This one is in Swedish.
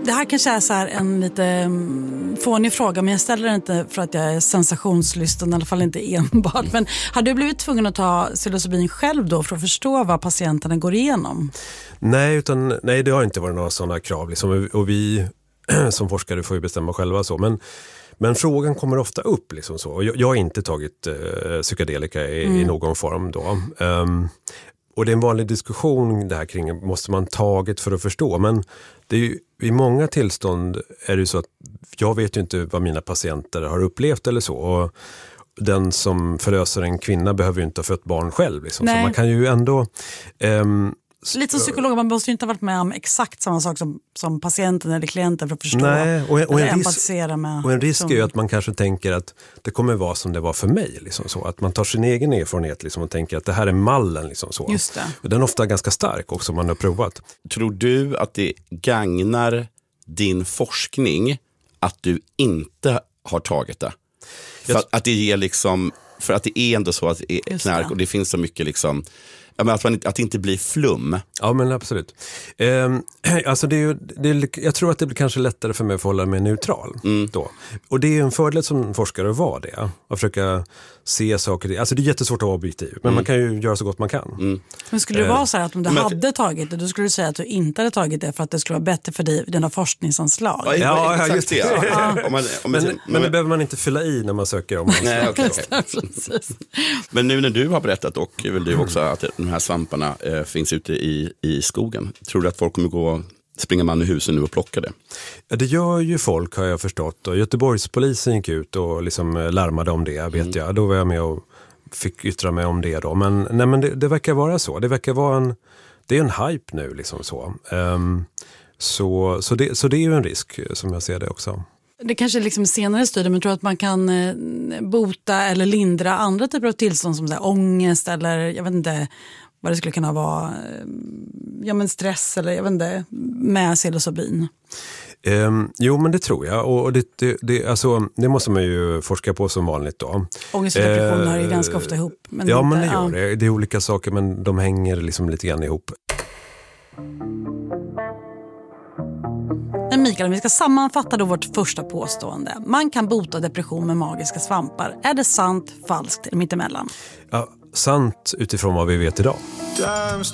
Det här kanske är så här en lite fånig fråga, men jag ställer det inte för att jag är sensationslysten, i alla fall inte enbart. Men har du blivit tvungen att ta psilocybin själv då för att förstå vad patienterna går igenom? Nej, det har inte varit några sådana krav. Liksom, och vi som forskare får ju bestämma själva så. Men frågan kommer ofta upp. Liksom så. Och jag har inte tagit psykedelika i någon form då. Och det är en vanlig diskussion det här kring, måste man tagit för att förstå. Men det är ju, i många tillstånd är det så att jag vet ju inte vad mina patienter har upplevt eller så. Och den som förlöser en kvinna behöver ju inte ha fött barn själv. Liksom. Så man kan ju ändå... Lite som psykolog, man måste ju inte ha varit med om exakt samma sak som patienten eller klienten för att förstå. Nej, och empatisera med. Och en risk är ju att man kanske tänker att det kommer vara som det var för mig. Liksom så. Att man tar sin egen erfarenhet liksom, och tänker att det här är mallen. Liksom så. Just det. Och den är ofta ganska stark också, man har provat. Tror du att det gagnar din forskning att du inte har tagit det? För att det ger liksom, för att det är ändå så att det är knark och det finns så mycket liksom... Ja, men att det inte blir flum. Ja, men absolut. Alltså jag tror att det blir kanske lättare för mig att hålla mig neutral då. Och det är en fördel som forskare att vara det. Att försöka se saker. Alltså det är jättesvårt att vara objektiv. Men man kan ju göra så gott man kan. Men skulle det vara så här att om du hade tagit det, då skulle du säga att du inte hade tagit det för att det skulle vara bättre för dig, dina forskningsanslag. Ja, just det. Ja. Men det behöver man inte fylla i när man söker om. Nej, okay. Precis. Men nu när du har berättat och väl du också att de här svamparna finns ute i skogen. Tror du att folk kommer gå springer man i husen nu och plocka det? Ja, det gör ju folk, har jag förstått. Och Göteborgspolisen gick ut och liksom larmade om det, vet jag. Då var jag med och fick yttra mig om det då. Men det verkar vara så. Det verkar vara det är en hype nu liksom så. Så det är ju en risk som jag ser det också. Det kanske är liksom senare studier, men jag tror att man kan bota eller lindra andra typer av tillstånd som så här, ångest eller jag vet inte vad det skulle kunna vara, ja men stress eller jag vet inte, med psilocybin. Jo, men det tror jag. Och det måste man ju forska på som vanligt då. Ångest och depression hör ju ganska ofta ihop. Men ja, inte, men det gör det. Det är olika saker, men de hänger liksom lite grann ihop. Men Mikael, om vi ska sammanfatta då vårt första påstående. Man kan bota depression med magiska svampar. Är det sant, falskt eller mittemellan? Ja, sant utifrån vad vi vet idag.